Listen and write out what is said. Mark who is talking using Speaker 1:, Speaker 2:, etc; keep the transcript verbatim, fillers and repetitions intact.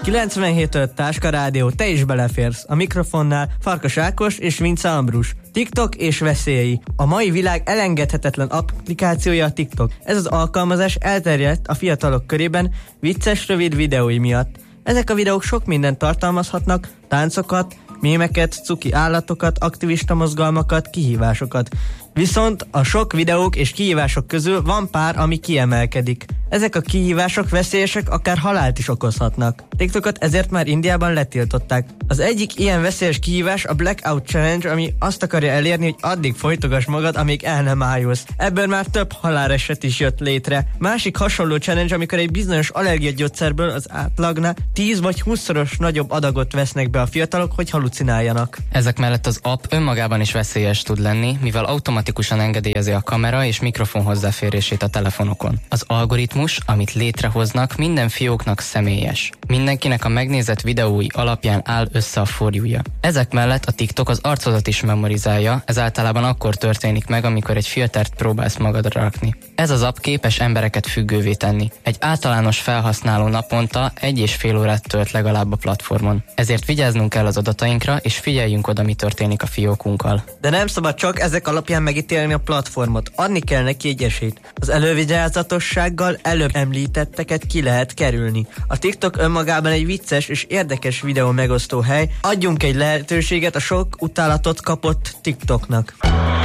Speaker 1: kilencvenhét öt Táska Rádió, te is beleférsz. A mikrofonnál Farkas Ákos és Vince Ambrus. TikTok és veszélyei. A mai világ elengedhetetlen applikációja a TikTok. Ez az alkalmazás elterjedt a fiatalok körében vicces rövid videói miatt. Ezek a videók sok mindent tartalmazhatnak, táncokat, mémeket, cuki állatokat, aktivista mozgalmakat, kihívásokat. Viszont a sok videók és kihívások közül van pár, ami kiemelkedik. Ezek a kihívások veszélyesek, akár halált is okozhatnak. TikTokot ezért már Indiában letiltották. Az egyik ilyen veszélyes kihívás a Blackout Challenge, ami azt akarja elérni, hogy addig folytogass magad, amíg el nem ájulsz. Ebből már több haláleset is jött létre. Másik hasonló challenge, amikor egy bizonyos allergiagyógyszerből az átlagnál tíz vagy húszszoros nagyobb adagot vesznek be a fiatalok, hogy halucináljanak.
Speaker 2: Ezek mellett az app önmagában is veszélyes tud lenni, mivel automatikusan engedélyezi a kamera és mikrofon hozzáférését a telefonokon. Az algoritmus, amit létrehoznak, minden fióknak személyes. Mindenkinek a megnézett videói alapján áll össze a forjúja. Ezek mellett a TikTok az arcodat is memorizálja, ez általában akkor történik meg, amikor egy filtert próbálsz magadra rakni. Ez az app képes embereket függővé tenni. Egy általános felhasználó naponta egy és fél órát tölt legalább a platformon. Ezért vigyáznunk kell az adatainkra, és figyeljünk oda, mi történik a fiókunkkal.
Speaker 1: De nem szabad csak ezek alapján megítélni a platformot. Adni kell neki egy esélyt. Az elővigyázatossággal előbb említetteket ki lehet kerülni. A TikTok önmagában egy vicces és érdekes videó megosztó hely. Adjunk egy lehetőséget a sok utálatot kapott TikToknak.